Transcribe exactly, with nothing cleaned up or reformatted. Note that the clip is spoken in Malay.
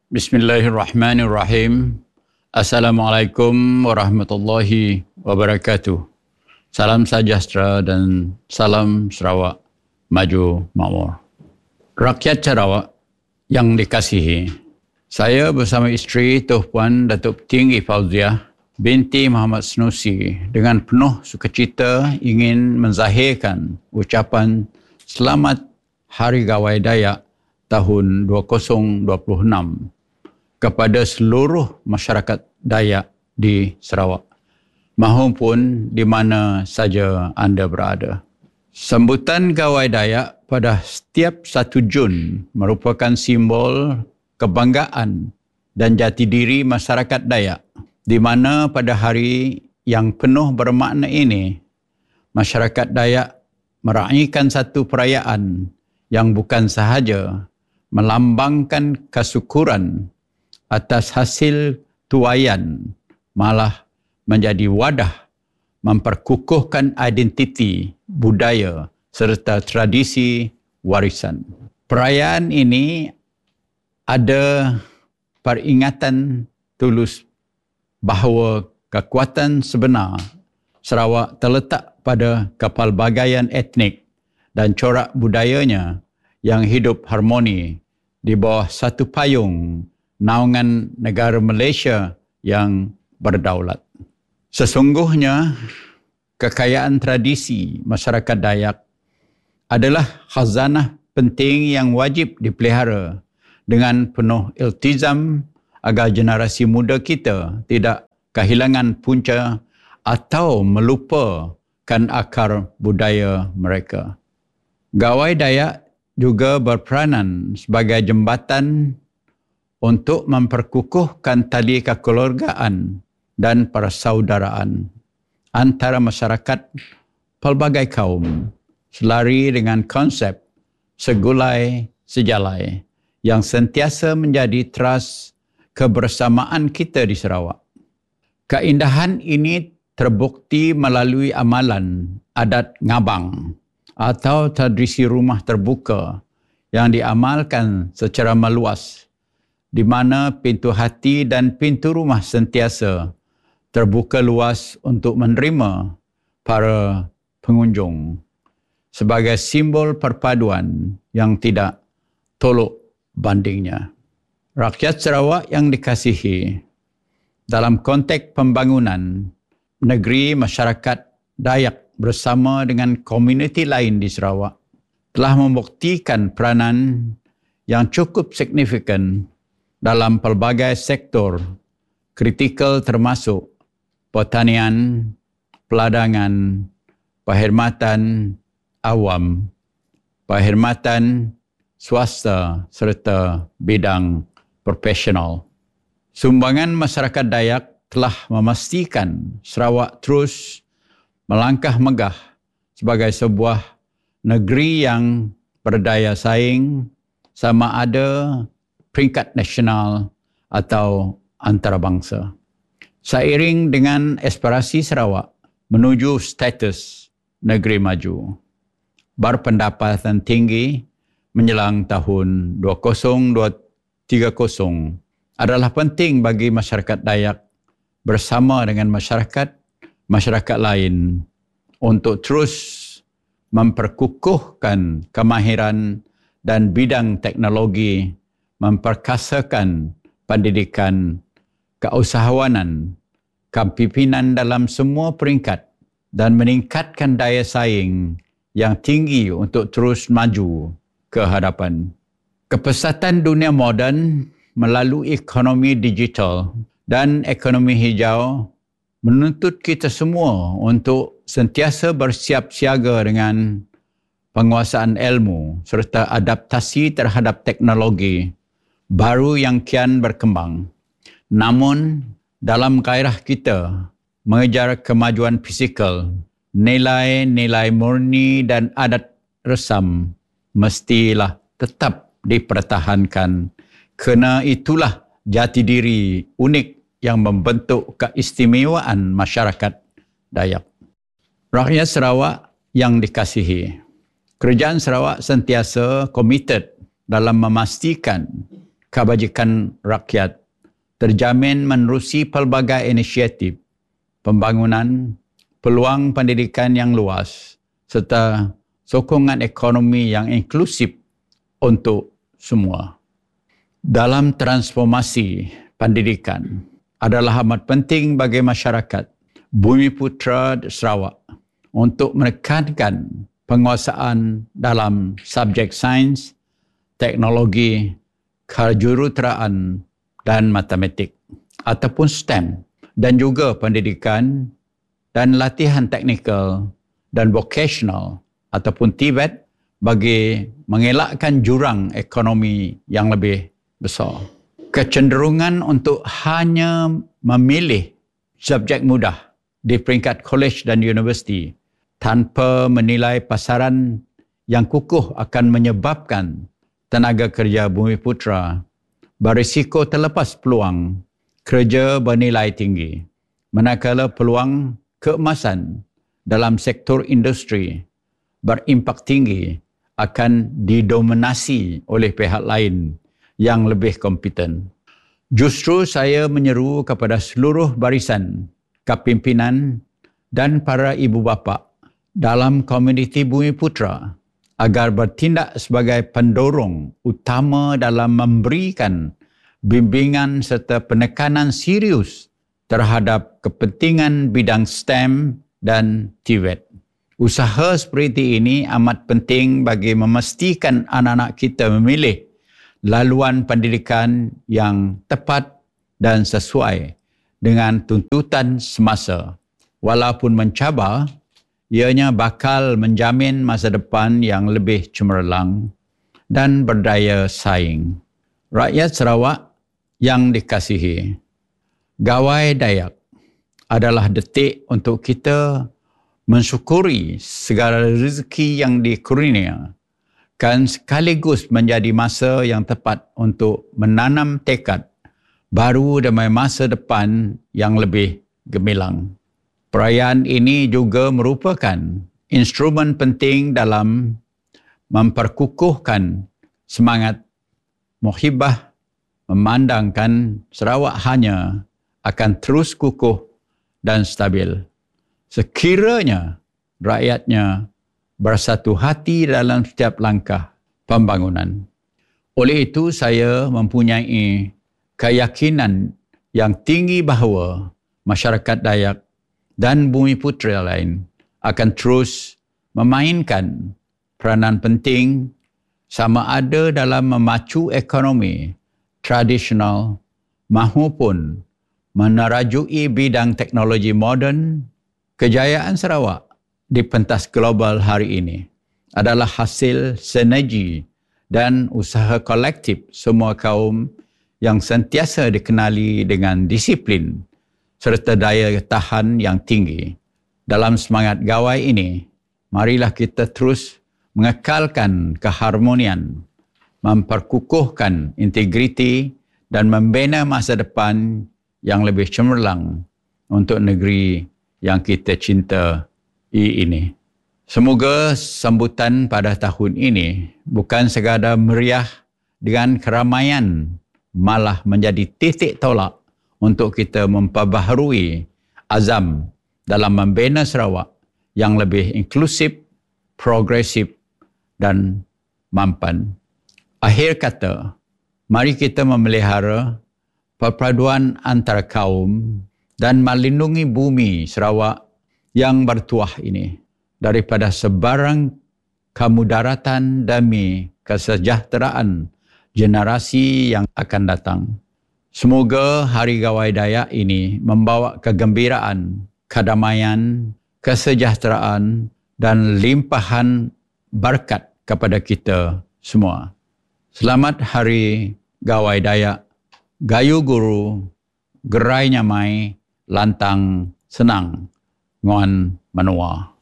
Bismillahirrahmanirrahim. Assalamualaikum warahmatullahi wabarakatuh. Salam sejahtera dan salam Sarawak maju makmur. Rakyat Sarawak yang dikasihi, saya bersama isteri Tuh Puan Datuk Tinggi Fauziah binti Muhammad Senusi dengan penuh sukacita ingin menzahirkan ucapan Selamat Hari Gawai Dayak tahun dua ribu dua puluh enam kepada seluruh masyarakat Dayak di Sarawak, mahupun di mana saja anda berada. Sambutan Gawai Dayak pada setiap satu Jun merupakan simbol kebanggaan dan jati diri masyarakat Dayak, di mana pada hari yang penuh bermakna ini, masyarakat Dayak meraihkan satu perayaan yang bukan sahaja melambangkan kesyukuran atas hasil tuaian, malah menjadi wadah memperkukuhkan identiti, budaya serta tradisi warisan. Perayaan ini ada peringatan tulus bahawa kekuatan sebenar Sarawak terletak pada kepelbagaian etnik dan corak budayanya yang hidup harmoni di bawah satu payung naungan negara Malaysia yang berdaulat. Sesungguhnya, kekayaan tradisi masyarakat Dayak adalah khazanah penting yang wajib dipelihara dengan penuh iltizam agar generasi muda kita tidak kehilangan punca atau melupakan akar budaya mereka. Gawai Dayak juga berperanan sebagai jembatan untuk memperkukuhkan tali kekeluargaan dan persaudaraan antara masyarakat pelbagai kaum, selari dengan konsep segulai sejalai yang sentiasa menjadi teras kebersamaan kita di Sarawak. Keindahan ini terbukti melalui amalan adat ngabang atau tradisi rumah terbuka yang diamalkan secara meluas, di mana pintu hati dan pintu rumah sentiasa terbuka luas untuk menerima para pengunjung sebagai simbol perpaduan yang tidak tolok bandingnya. Rakyat Sarawak yang dikasihi, dalam konteks pembangunan negeri masyarakat Dayak bersama dengan komuniti lain di Sarawak telah membuktikan peranan yang cukup signifikan dalam pelbagai sektor kritikal termasuk pertanian, peladangan, perkhidmatan awam, perkhidmatan swasta serta bidang profesional. Sumbangan masyarakat Dayak telah memastikan Sarawak terus melangkah megah sebagai sebuah negeri yang berdaya saing sama ada peringkat nasional atau antarabangsa. Seiring dengan aspirasi Sarawak menuju status negeri maju, berpendapatan tinggi menjelang tahun dua ribu tiga puluh adalah penting bagi masyarakat Dayak bersama dengan masyarakat-masyarakat lain untuk terus memperkukuhkan kemahiran dan bidang teknologi, memperkasakan pendidikan, keusahawanan, kepimpinan dalam semua peringkat dan meningkatkan daya saing yang tinggi untuk terus maju ke hadapan. Kepesatan dunia moden melalui ekonomi digital dan ekonomi hijau menuntut kita semua untuk sentiasa bersiap siaga dengan penguasaan ilmu serta adaptasi terhadap teknologi baru yang kian berkembang. Namun, dalam gairah kita mengejar kemajuan fizikal, nilai-nilai murni dan adat resam mestilah tetap dipertahankan, kerana itulah jati diri unik yang membentuk keistimewaan masyarakat Dayak. Rakyat Sarawak yang dikasihi, Kerajaan Sarawak sentiasa komited dalam memastikan kebajikan rakyat terjamin menerusi pelbagai inisiatif pembangunan, peluang pendidikan yang luas serta sokongan ekonomi yang inklusif untuk semua. Dalam transformasi pendidikan adalah amat penting bagi masyarakat Bumiputera Sarawak untuk menekankan penguasaan dalam subjek sains, teknologi, kejuruteraan dan matematik ataupun STEM dan juga pendidikan dan latihan teknikal dan vocational ataupun T V E T bagi mengelakkan jurang ekonomi yang lebih besar. Kecenderungan untuk hanya memilih subjek mudah di peringkat kolej dan universiti tanpa menilai pasaran yang kukuh akan menyebabkan tenaga kerja Bumiputera berisiko terlepas peluang kerja bernilai tinggi, manakala peluang keemasan dalam sektor industri berimpak tinggi akan didominasi oleh pihak lain yang lebih kompeten. Justru saya menyeru kepada seluruh barisan kepimpinan dan para ibu bapa dalam komuniti Bumiputera agar bertindak sebagai pendorong utama dalam memberikan bimbingan serta penekanan serius terhadap kepentingan bidang STEM dan T V E T. Usaha seperti ini amat penting bagi memastikan anak-anak kita memilih laluan pendidikan yang tepat dan sesuai dengan tuntutan semasa. Walaupun mencabar, ianya bakal menjamin masa depan yang lebih cemerlang dan berdaya saing. Rakyat Sarawak yang dikasihi, Gawai Dayak adalah detik untuk kita mensyukuri segala rezeki yang dikurnia kan sekaligus menjadi masa yang tepat untuk menanam tekad baru demi masa depan yang lebih gemilang. Perayaan ini juga merupakan instrumen penting dalam memperkukuhkan semangat muhibah memandangkan Sarawak hanya akan terus kukuh dan stabil sekiranya rakyatnya bersatu hati dalam setiap langkah pembangunan. Oleh itu, saya mempunyai keyakinan yang tinggi bahawa masyarakat Dayak dan Bumiputera lain akan terus memainkan peranan penting sama ada dalam memacu ekonomi tradisional maupun menerajui bidang teknologi moden. Kejayaan Sarawak di pentas global hari ini adalah hasil sinergi dan usaha kolektif semua kaum yang sentiasa dikenali dengan disiplin serta daya tahan yang tinggi. Dalam semangat gawai ini, marilah kita terus mengekalkan keharmonian, memperkukuhkan integriti dan membina masa depan yang lebih cemerlang untuk negeri yang kita cinta ini. Semoga sambutan pada tahun ini bukan sekadar meriah dengan keramaian, malah menjadi titik tolak untuk kita memperbaharui azam dalam membina Sarawak yang lebih inklusif, progresif dan mampan. Akhir kata, mari kita memelihara perpaduan antara kaum dan melindungi bumi Sarawak yang bertuah ini daripada sebarang kemudaratan demi kesejahteraan generasi yang akan datang. Semoga Hari Gawai Dayak ini membawa kegembiraan, kedamaian, kesejahteraan dan limpahan berkat kepada kita semua. Selamat Hari Gawai Dayak. Gayu guru, gerai nyamai, lantang senang, nguan menua.